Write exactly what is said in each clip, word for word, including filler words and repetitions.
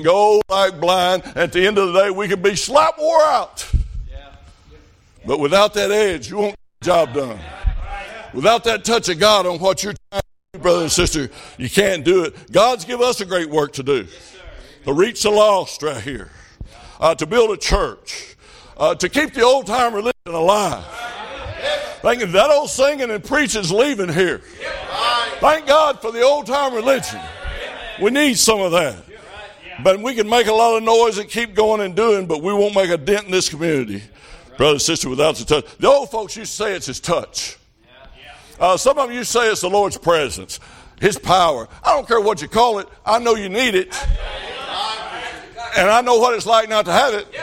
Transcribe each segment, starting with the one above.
go like blind. At the end of the day, we can be slap wore out. But without that edge, you won't get the job done. Without that touch of God on what you're trying to do, brother and sister, you can't do it. God's given us a great work to do. To reach the lost right here. Uh, to build a church. Uh, to keep the old-time religion alive. Thinking that old singing and preaching's leaving here. Thank God for the old-time religion. We need some of that. But we can make a lot of noise and keep going and doing, but we won't make a dent in this community. Brother and sister, without the touch. The old folks used to say it's his touch. Uh, some of them used to say it's the Lord's presence, his power. I don't care what you call it. I know you need it. And I know what it's like not to have it.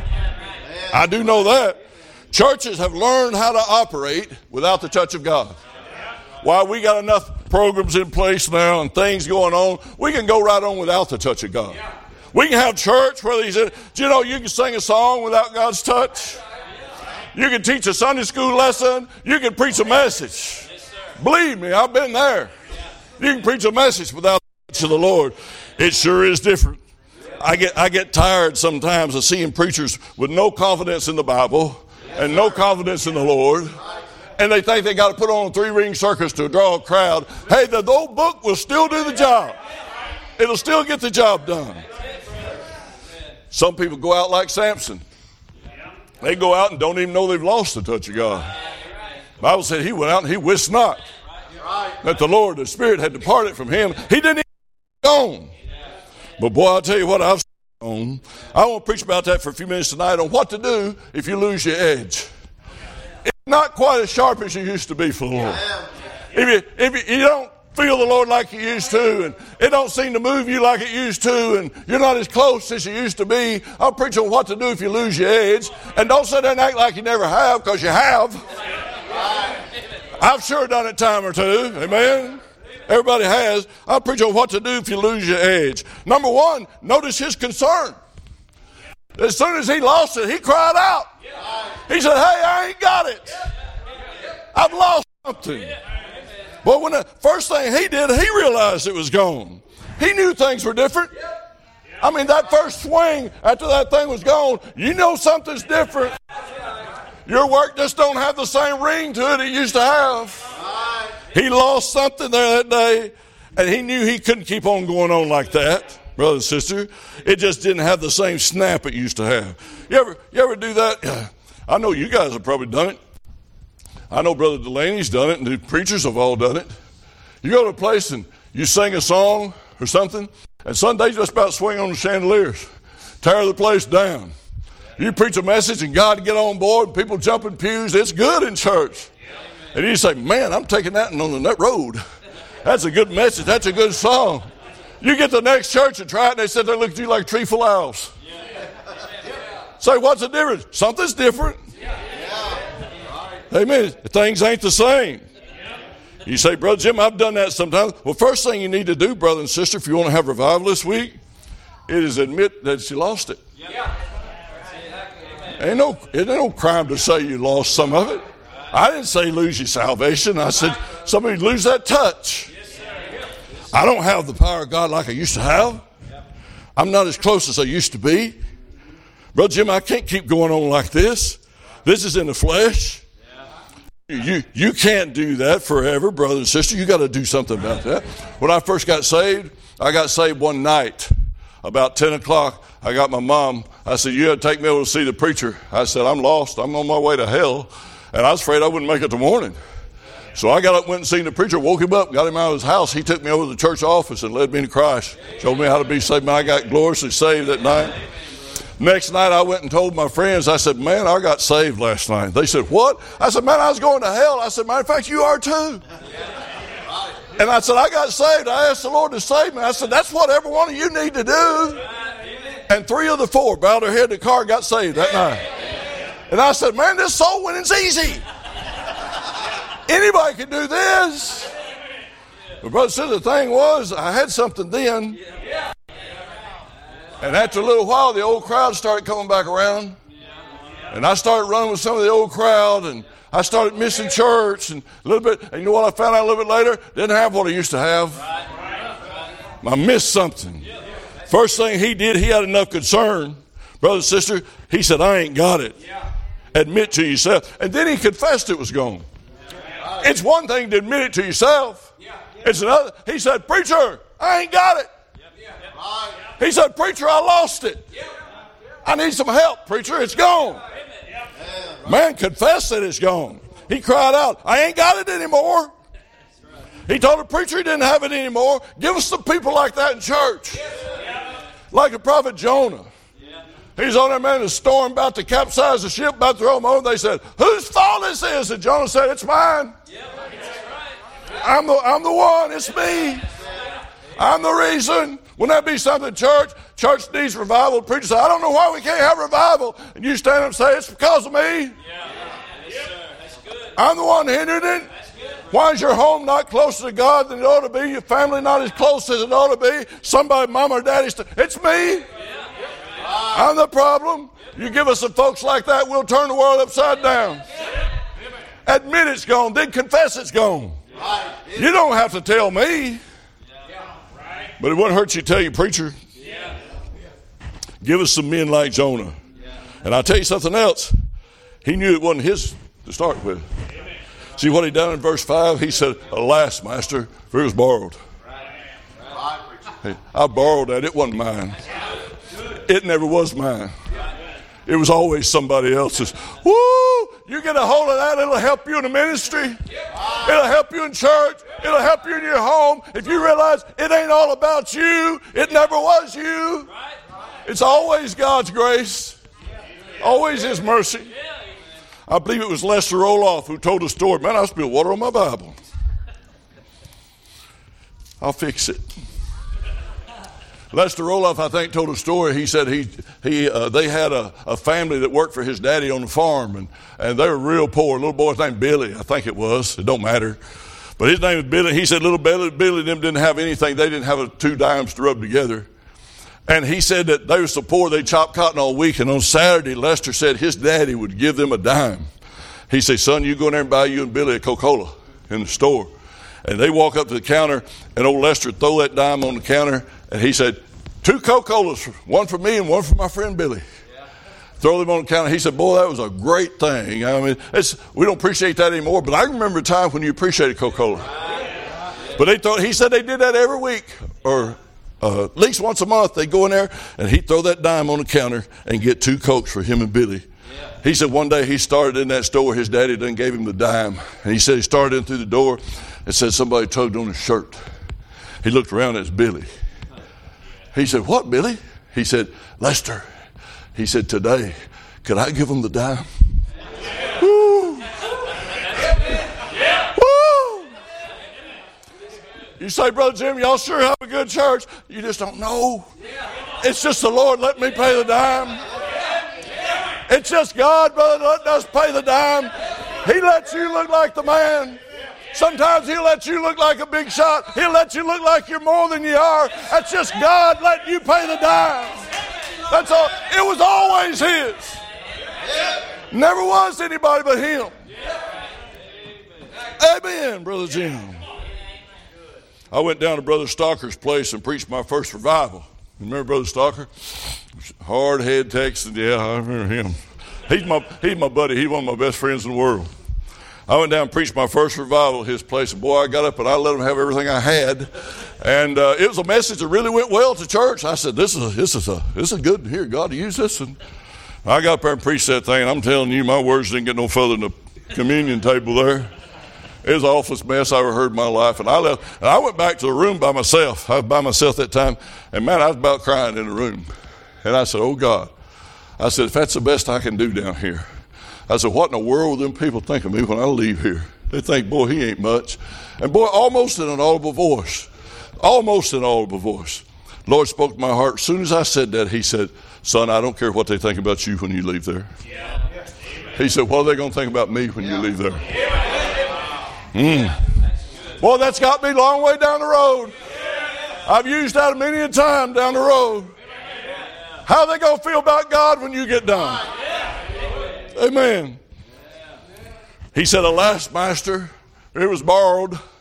I do know that. Churches have learned how to operate without the touch of God. While we got enough programs in place now and things going on, we can go right on without the touch of God. We can have church where they said, do you know you can sing a song without God's touch? You can teach a Sunday school lesson. You can preach a message. Believe me, I've been there. You can preach a message without the touch of the Lord. It sure is different. I get I get tired sometimes of seeing preachers with no confidence in the Bible and no confidence in the Lord. And they think they got to put on a three-ring circus to draw a crowd. Hey, the old book will still do the job. It'll still get the job done. Some people go out like Samson. They go out and don't even know they've lost the touch of God. The Bible said he went out and he wist not that the Lord, the Spirit, had departed from him. He didn't even go. But boy, I'll tell you what I've on. I want to preach about that for a few minutes tonight on what to do if you lose your edge. It's not quite as sharp as you used to be for the Lord. If you, if you, you don't feel the Lord like you used to, and it don't seem to move you like it used to, and you're not as close as you used to be, I'll preach on what to do if you lose your edge. And don't sit there and act like you never have, because you have. I've sure done it time or two. Amen. Everybody has. I'll preach on what to do if you lose your edge. Number one, notice his concern. As soon as he lost it, he cried out. He said, hey, I ain't got it. I've lost something. Well, when the first thing he did, he realized it was gone. He knew things were different. I mean, that first swing after that thing was gone, you know something's different. Your work just don't have the same ring to it it used to have. He lost something there that day, and he knew he couldn't keep on going on like that, brother and sister. It just didn't have the same snap it used to have. You ever, you ever do that? I know you guys have probably done it. I know Brother Delaney's done it, and the preachers have all done it. You go to a place and you sing a song or something, and Sunday just about swing on the chandeliers, tear the place down. You preach a message and God get on board, people jump in pews. It's good in church. And you say, man, I'm taking that on that road. That's a good message. That's a good song. You get to the next church and try it, and they sit there and look at you like a tree full of owls. Say, what's the difference? Something's different. Amen. Things ain't the same. You say, Brother Jim, I've done that sometimes. Well, first thing you need to do, brother and sister, if you want to have revival this week, it is admit that you lost it. Ain't no, it ain't no crime to say you lost some of it. I didn't say lose your salvation. I said somebody lose that touch. I don't have the power of God like I used to have. I'm not as close as I used to be. Brother Jim, I can't keep going on like this. This is in the flesh. You you can't do that forever, brother and sister. You got to do something about that. When I first got saved, I got saved one night. About ten o'clock, I got my mom. I said, you got to take me over to see the preacher. I said, I'm lost. I'm on my way to hell. And I was afraid I wouldn't make it till morning. So I got up, went and seen the preacher, woke him up, got him out of his house. He took me over to the church office and led me to Christ. Showed me how to be saved. Man, I got gloriously saved that night. Next night, I went and told my friends, I said, man, I got saved last night. They said, what? I said, man, I was going to hell. I said, matter of fact, you are too. And I said, I got saved. I asked the Lord to save me. I said, that's what every one of you need to do. And three of the four bowed their head in the car and got saved that night. And I said, man, this soul winning's easy. Anybody can do this. But brother said the thing was, I had something then. And after a little while, the old crowd started coming back around. And I started running with some of the old crowd, and I started missing church and a little bit. And you know what I found out a little bit later? Didn't have what I used to have. I missed something. First thing he did, he had enough concern, brother and sister, he said, I ain't got it. Admit to yourself. And then he confessed it was gone. It's one thing to admit it to yourself. It's another. He said, preacher, I ain't got it. He said, preacher, I lost it. I need some help, preacher. It's gone. Man confessed that it's gone. He cried out, I ain't got it anymore. He told the preacher he didn't have it anymore. Give us some people like that in church. Like the prophet Jonah. He's on there, man, a storm about to capsize the ship, about to throw him over. They said, whose fault this is? And Jonah said, it's mine. I'm the, I'm the one. It's me. I'm the reason. Wouldn't that be something, church? Church needs revival. The preacher said, I don't know why we can't have revival. And you stand up and say, it's because of me. I'm the one hindering it. Why is your home not closer to God than it ought to be? Your family not as close as it ought to be? Somebody, mama or daddy, st- it's me. I'm the problem. You give us some folks like that, we'll turn the world upside down. Admit it's gone, then confess it's gone. You don't have to tell me. But it wouldn't hurt you to tell your preacher. Give us some men like Jonah. And I'll tell you something else. He knew it wasn't his to start with. See what he done in verse five? He said, alas, master, for it was borrowed. Hey, I borrowed that. It wasn't mine. It never was mine. It was always somebody else's. Woo! You get a hold of that, it'll help you in the ministry. It'll help you in church. It'll help you in your home. If you realize it ain't all about you, it never was you. It's always God's grace. Always His mercy. I believe it was Lester Roloff who told a story. Man, I spilled water on my Bible. I'll fix it. Lester Roloff, I think, told a story. He said he he uh, they had a, a family that worked for his daddy on the farm, and, and they were real poor. A little boy's named Billy, I think it was. It don't matter. But his name was Billy. He said little Billy, Billy and them didn't have anything. They didn't have a, two dimes to rub together. And he said that they were so poor they chopped cotton all week. And on Saturday, Lester said his daddy would give them a dime. He said, son, you go in there and buy you and Billy a Coca-Cola in the store. And they walk up to the counter, and old Lester would throw that dime on the counter. And he said, two Coca-Colas, one for me and one for my friend Billy. Yeah. Throw them on the counter. He said, boy, that was a great thing. I mean, it's, we don't appreciate that anymore, but I remember a time when you appreciated Coca-Cola. Yeah. But they thought, he said they did that every week, or uh, at least once a month. They go in there, and he'd throw that dime on the counter and get two Cokes for him and Billy. Yeah. He said one day he started in that store. His daddy done gave him the dime. And he said he started in through the door and said somebody tugged on his shirt. He looked around, it's Billy. He said, what, Billy? He said, Lester. He said, today, could I give him the dime? Yeah. Woo. Yeah. Woo. You say, Brother Jim, y'all sure have a good church. You just don't know. It's just the Lord letting me pay the dime. It's just God, brother, letting us pay the dime. He lets you look like the man. Sometimes He'll let you look like a big shot. He'll let you look like you're more than you are. That's just God letting you pay the dime. That's all. It was always His. Never was anybody but Him. Amen, Brother Jim. I went down to Brother Stalker's place and preached my first revival. Remember Brother Stalker? Hard head Texan. Yeah, I remember him. He's my, he's my buddy. He's one of my best friends in the world. I went down and preached my first revival at his place, and boy, I got up and I let him have everything I had, and uh, it was a message that really went well to church. I said, "This is a, this is a this is good to hear God to use this." And I got up there and preached that thing. And I'm telling you, my words didn't get no further than the communion table there. It was the awfulest mess I ever heard in my life. And I left, and I went back to the room by myself. I was by myself that time, and man, I was about crying in the room. And I said, "Oh God," I said, "if that's the best I can do down here." I said, what in the world will them people think of me when I leave here? They think, boy, he ain't much. And boy, almost in an audible voice, almost in an audible voice, Lord spoke to my heart. As soon as I said that, He said, son, I don't care what they think about you when you leave there. Yeah. He said, what are they going to think about me when yeah. you leave there? Mm. Boy, that's got me a long way down the road. I've used that many a time down the road. How are they going to feel about God when you get done? Amen. He said, alas, master, it was borrowed.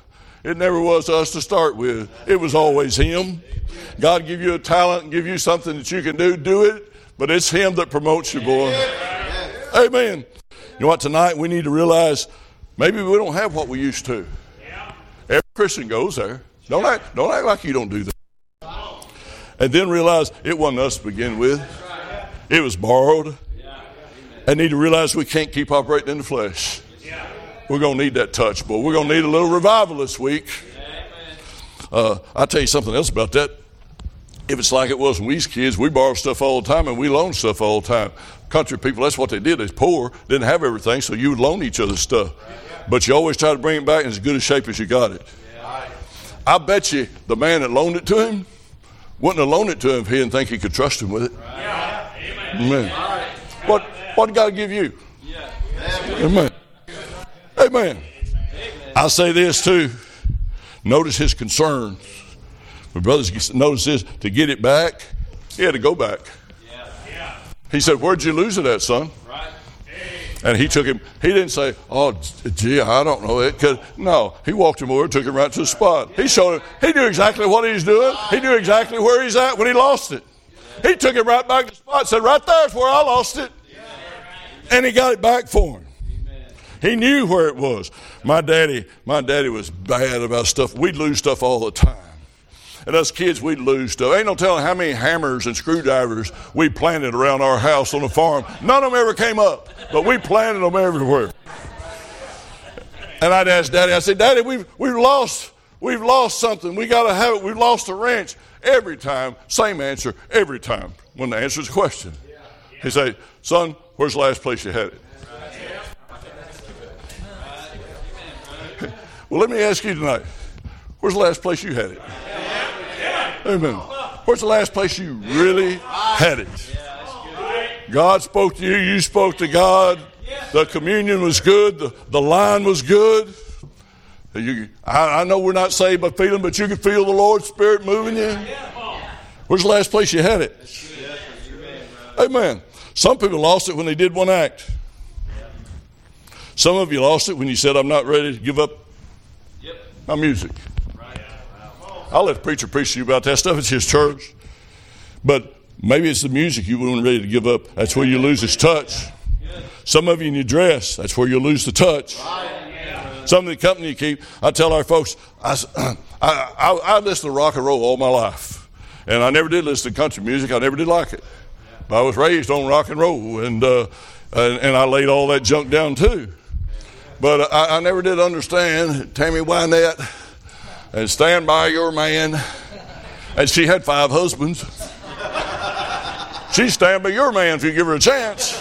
It never was us to start with. It was always him. God give you a talent and give you something that you can do, do it. But it's him that promotes you, boy. Amen. You know what? Tonight we need to realize maybe we don't have what we used to. Every Christian goes there. Don't act, don't act like you don't do that. And then realize it wasn't us to begin with. It was borrowed. And need to realize we can't keep operating in the flesh. We're going to need that touch, boy. We're going to need a little revival this week. Uh, I'll tell you something else about that. If it's like it was when we was kids, we borrowed stuff all the time and we loaned stuff all the time. Country people, that's what they did. They was poor, didn't have everything, so you would loan each other stuff. But you always try to bring it back in as good a shape as you got it. I bet you the man that loaned it to him wouldn't have loaned it to him if he didn't think he could trust him with it. Amen. What, what did God give you? Amen. Amen. I say this too. Notice his concerns. My brothers, notice this. To get it back, he had to go back. He said, where'd you lose it at, son? And he took him. He didn't say, oh, gee, I don't know it. Cause, no, he walked him over, took him right to the spot. He showed him. He knew exactly what he was doing. He knew exactly where he's at when he lost it. He took him right back to the spot, said, right there's where I lost it. And he got it back for him. He knew where it was. My daddy, my daddy was bad about stuff. We'd lose stuff all the time. And us kids, we'd lose stuff. Ain't no telling how many hammers and screwdrivers we planted around our house on the farm. None of them ever came up, but we planted them everywhere. And I'd ask Daddy, I said, Daddy, we've we've lost, we've lost something. We got to have it. We've lost a wrench. Every time, same answer, every time when the answer is a question. He'd say, son, where's the last place you had it? Well, let me ask you tonight, where's the last place you had it? Amen. Where's the last place you really had it? God spoke to you, you spoke to God. The communion was good, the, the line was good. You, I, I know we're not saved by feeling, but you can feel the Lord's Spirit moving you. Where's the last place you had it? Amen. Some people lost it when they did one act. Some of you lost it when you said, I'm not ready to give up my music. I'll let the preacher preach to you about that stuff. It's his church. But maybe it's the music you weren't ready to give up. That's where you lose its touch. Some of you in your dress, that's where you lose the touch. Some of the company you keep, I tell our folks, I, I, I, I listen to rock and roll all my life. And I never did listen to country music. I never did like it. But I was raised on rock and roll. And, uh, and, and I laid all that junk down too. But I, I never did understand Tammy Wynette and Stand By Your Man. And she had five husbands. She'd stand by your man if you give her a chance.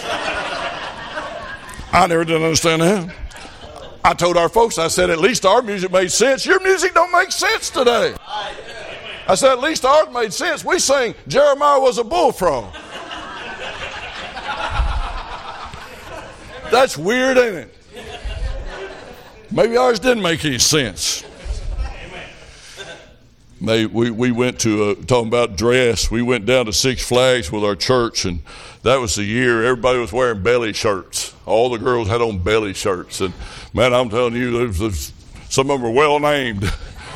I never did understand that. I told our folks, I said, at least our music made sense. Your music don't make sense today. I said, at least ours made sense. We sing, Jeremiah was a bullfrog. That's weird, ain't it? Maybe ours didn't make any sense. They, we, we went to, uh, talking about dress, we went down to Six Flags with our church, and that was the year everybody was wearing belly shirts. All the girls had on belly shirts. And, man, I'm telling you, there's, there's, some of them were well named.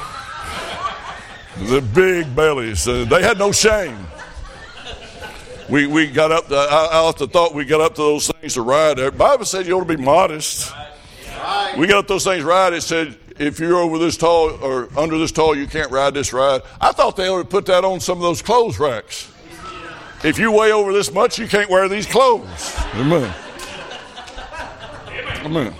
The big bellies. Uh, they had no shame. We we got up to, I, I often thought we got up to those things to ride. The Bible said you ought to be modest. We got up those things right. It said, if you're over this tall or under this tall, you can't ride this ride. I thought they ought to put that on some of those clothes racks. If you weigh over this much, you can't wear these clothes. Amen. Amen.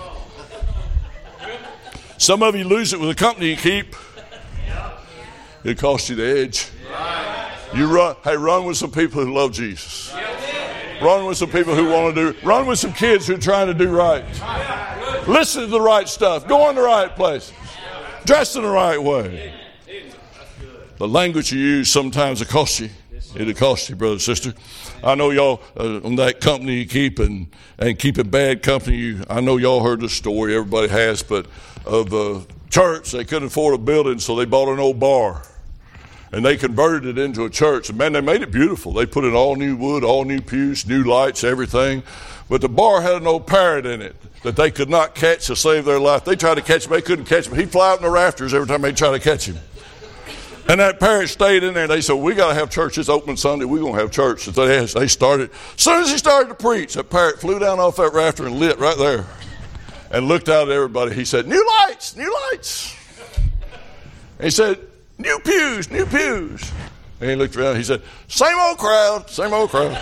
Some of you lose it with the company you keep. It costs you the edge. You run. Hey, run with some people who love Jesus. Run with some people who want to do. Run with some kids who are trying to do right. Listen to the right stuff. Go in the right place. Dress in the right way. The language you use sometimes it costs you. It'll cost you, brother, sister. I know y'all uh, on that company you keep and, and keeping bad company. You, I know y'all heard the story. Everybody has, but of a church they couldn't afford a building, so they bought an old bar. And they converted it into a church. And man, they made it beautiful. They put in all new wood, all new pews, new lights, everything. But the bar had an old parrot in it that they could not catch to save their life. They tried to catch him. They couldn't catch him. He'd fly out in the rafters every time they tried to catch him. And that parrot stayed in there. They said, we got to have church this opening Sunday. We're going to have church. So they, they started. As soon as he started to preach, that parrot flew down off that rafter and lit right there. And looked out at everybody. He said, new lights, new lights. And he said, new pews, new pews. And he looked around. He said, same old crowd, same old crowd.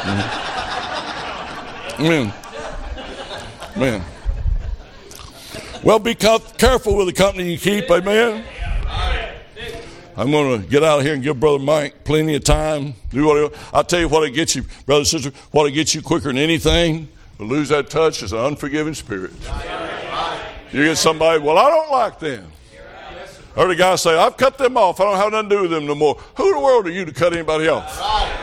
Mm-hmm. Amen. Amen. Well, be careful with the company you keep. Amen. I'm going to get out of here and give Brother Mike plenty of time. Do what I'll tell you what it gets you, brother and sister, what it gets you quicker than anything. To lose that touch is an unforgiving spirit. You get somebody, well, I don't like them. I heard a guy say, I've cut them off. I don't have nothing to do with them no more. Who in the world are you to cut anybody off?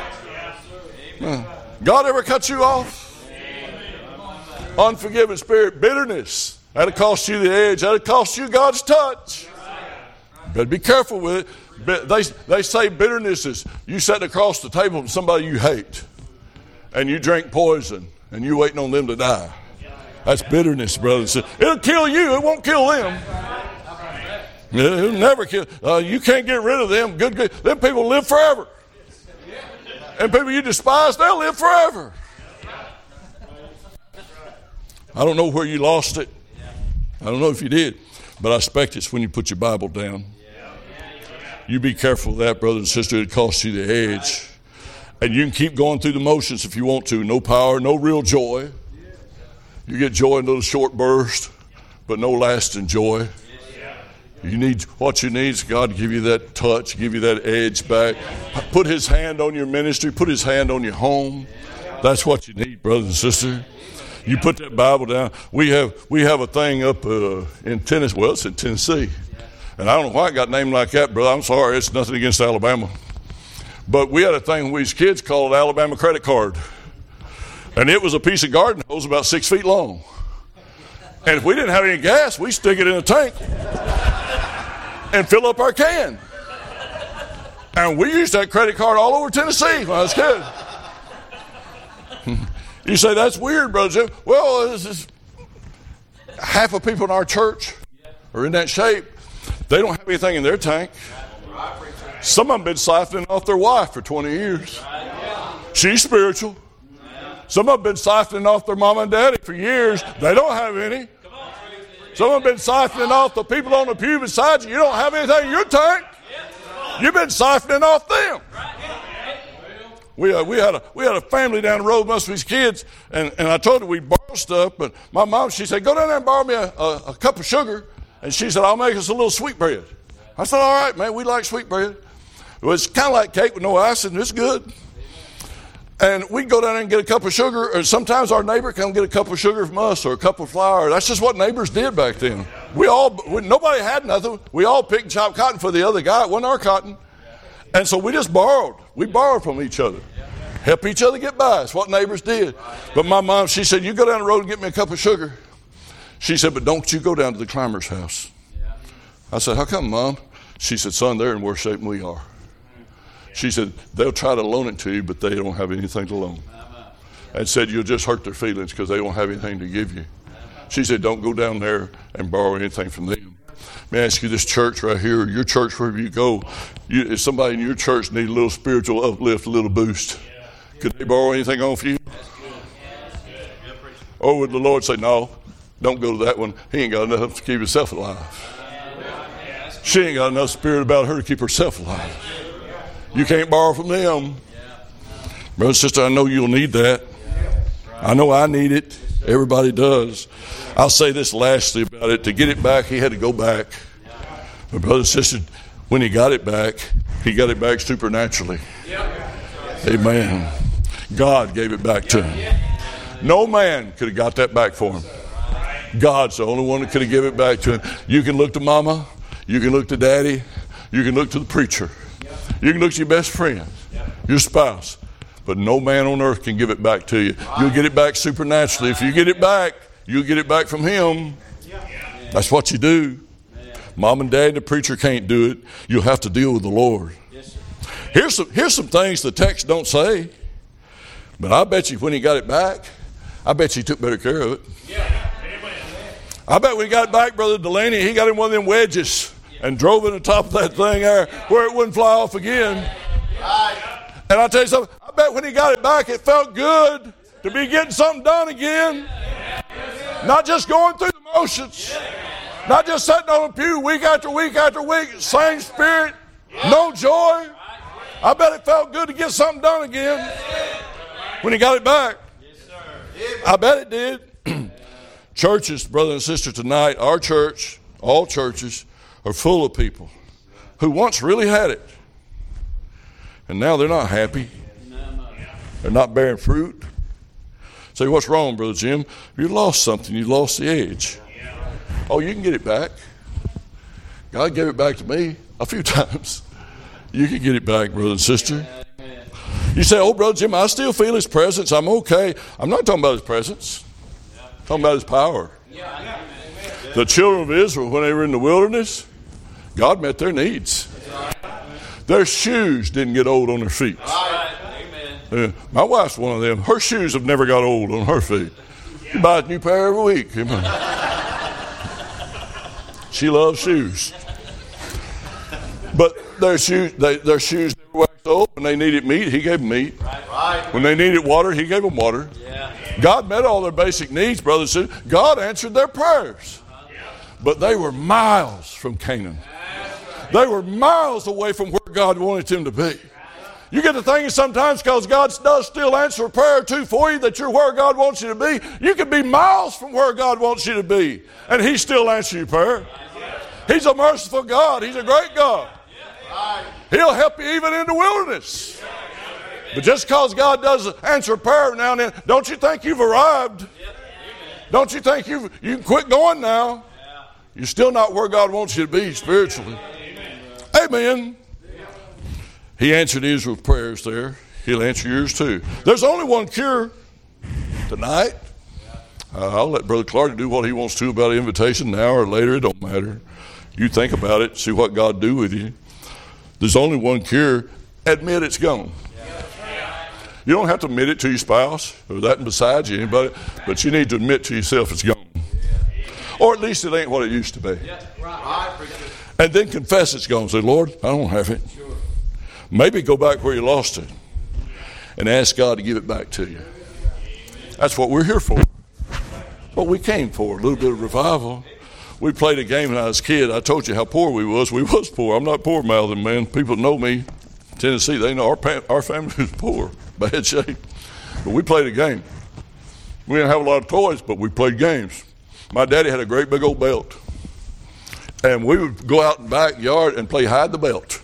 God ever cut you off? Unforgiving spirit, bitterness. That'll cost you the edge. That'll cost you God's touch. Better be careful with it. They, they say bitterness is you sitting across the table from somebody you hate and you drink poison and you waiting on them to die. That's bitterness, brothers. It'll kill you. It won't kill them. It'll never kill. Uh, you can't get rid of them. Good, good. Them people live forever. And people you despise, they'll live forever. I don't know where you lost it. I don't know if you did. But I expect it's when you put your Bible down. You be careful of that, brother and sister. It costs you the edge. And you can keep going through the motions if you want to. No power, no real joy. You get joy in little short bursts, but no lasting joy. You need what you need is God to give you that touch, give you that edge back. Put his hand on your ministry. Put his hand on your home. That's what you need, brother and sister. You put that Bible down. We have we have a thing up uh, in Tennessee. Well, it's in Tennessee. And I don't know why it got named like that, brother. I'm sorry. It's nothing against Alabama. But we had a thing when we was kids called Alabama credit card. And it was a piece of garden hose about six feet long. And if we didn't have any gas, we'd stick it in a tank and fill up our can. And we used that credit card all over Tennessee when I was a kid. You say, that's weird, brother. Well, this is, half of people in our church are in that shape. They don't have anything in their tank. Some of them been siphoning off their wife for twenty years. She's spiritual. Some of them been siphoning off their mama and daddy for years. They don't have any. Some of them been siphoning off the people on the pew beside you. You don't have anything in your tank. You've been siphoning off them. We, uh, we, had a, we had a family down the road, most of these kids, and, and I told her we'd borrow stuff, but my mom, she said, go down there and borrow me a, a, a cup of sugar. And she said, I'll make us a little sweet bread. I said, all right, man, we like sweet bread. It was kind of like cake with no icing. It's good. And we'd go down there and get a cup of sugar, or sometimes our neighbor come get a cup of sugar from us or a cup of flour. That's just what neighbors did back then. We all, we, nobody had nothing. We all picked and chopped cotton for the other guy. It wasn't our cotton. And so we just borrowed. We borrowed from each other. Help each other get by. It's what neighbors did. But my mom, she said, you go down the road and get me a cup of sugar. She said, but don't you go down to the climber's house. I said, how come, Mom? She said, son, they're in worse shape than we are. She said, they'll try to loan it to you, but they don't have anything to loan. And said, you'll just hurt their feelings because they don't have anything to give you. She said, don't go down there and borrow anything from them. May I ask you, this church right here, your church, wherever you go, you, if somebody in your church need a little spiritual uplift, a little boost, could they borrow anything off you? Or would the Lord say, no, don't go to that one. He ain't got enough to keep himself alive. She ain't got enough spirit about her to keep herself alive. You can't borrow from them. Brother and sister, I know you'll need that. I know I need it. Everybody does. I'll say this lastly about it. To get it back, he had to go back. But brother and sister, when he got it back, he got it back supernaturally. Amen. God gave it back to him. No man could have got that back for him. God's the only one that could have given it back to him. You can look to mama. You can look to daddy. You can look to the preacher. You can look to your best friend, your spouse. But no man on earth can give it back to you. You'll get it back supernaturally. If you get it back, you'll get it back from him. That's what you do. Mom and dad and the preacher can't do it. You'll have to deal with the Lord. Here's some, here's some things the text don't say, but I bet you when he got it back, I bet you he took better care of it. Yeah. I bet when he got it back, Brother Delaney, he got him one of them wedges and drove it on top of that thing there where it wouldn't fly off again. And I'll tell you something, I bet when he got it back, it felt good to be getting something done again. Not just going through the motions. Not just sitting on a pew week after week after week, same spirit, no joy. I bet it felt good to get something done again when he got it back. I bet it did. Churches, brother and sister, tonight, our church, all churches, are full of people who once really had it. And now they're not happy. They're not bearing fruit. Say, what's wrong, Brother Jim? You lost something. You lost the edge. Oh, you can get it back. God gave it back to me a few times. You can get it back, brother and sister. You say, oh, Brother Jim, I still feel his presence. I'm okay. I'm not talking about his presence. I'm talking about his power. The children of Israel, when they were in the wilderness, God met their needs. Their shoes didn't get old on their feet. Uh, my wife's one of them. Her shoes have never got old on her feet. She buys a new pair every week. She loves shoes. But their shoes, they, their shoes never waxed old. When they needed meat, he gave them meat. When they needed water, he gave them water. God met all their basic needs, brothers and sisters. God answered their prayers. But they were miles from Canaan. They were miles away from where God wanted them to be. You get the thing sometimes because God does still answer a prayer too for you that you're where God wants you to be. You can be miles from where God wants you to be, and He still answers your prayer. He's a merciful God. He's a great God. He'll help you even in the wilderness. But just because God does answer prayer now and then, don't you think you've arrived? Don't you think you've, you can quit going now? You're still not where God wants you to be spiritually. Amen. He answered Israel's prayers there. He'll answer yours too. There's only one cure tonight. Uh, I'll let Brother Clark do what he wants to about the invitation now or later. It don't matter. You think about it. See what God do with you. There's only one cure. Admit it's gone. You don't have to admit it to your spouse or that beside you, anybody, but you need to admit to yourself it's gone. Or at least it ain't what it used to be. And then confess it's gone. Say, Lord, I don't have it. Maybe go back where you lost it and ask God to give it back to you. That's what we're here for. What we came for, a little bit of revival. We played a game when I was a kid. I told you how poor we was. We was poor. I'm not poor-mouthing, man. People know me. Tennessee, they know our, pa- our family was poor, bad shape. But we played a game. We didn't have a lot of toys, but we played games. My daddy had a great big old belt. And we would go out in the backyard and play hide the belt.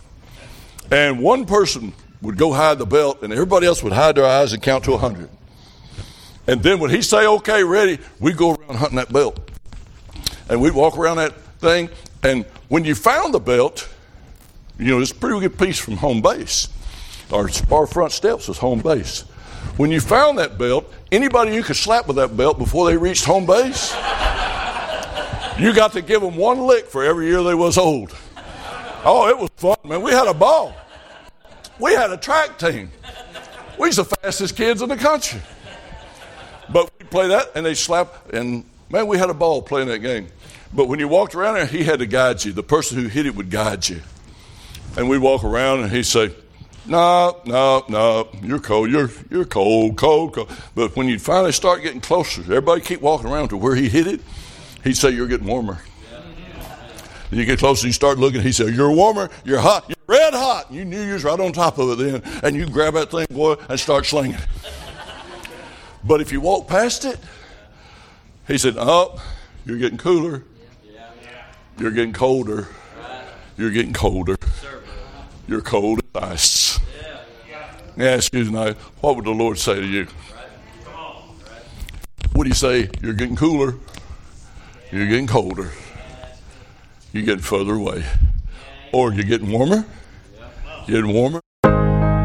And one person would go hide the belt, and everybody else would hide their eyes and count to a hundred. And then when he say, okay, ready, we'd go around hunting that belt. And we'd walk around that thing, and when you found the belt, you know, it's a pretty good piece from home base. Our, our front steps was home base. When you found that belt, anybody you could slap with that belt before they reached home base, you got to give them one lick for every year they was old. Oh, it was fun, man. We had a ball. We had a track team. We was the fastest kids in the country. But we play that, and they slap, and man, we had a ball playing that game. But when you walked around there, he had to guide you. The person who hit it would guide you. And we'd walk around, and he'd say, no, no, no, you're cold, you're you're cold, cold, cold. But when you finally start getting closer, everybody keep walking around to where he hit it, he'd say, you're getting warmer. And you get closer, and you start looking, he said, you're warmer, you're hot, you're red hot. And you knew you was right on top of it then, and you grab that thing, boy, and start slinging it. But if you walk past it, he said, oh, you're getting cooler, you're getting colder, you're getting colder, you're cold as ice. Let me ask you tonight, what would the Lord say to you? Would he say, you're getting cooler, you're getting colder, you're getting further away, or you're getting warmer, you're getting warmer,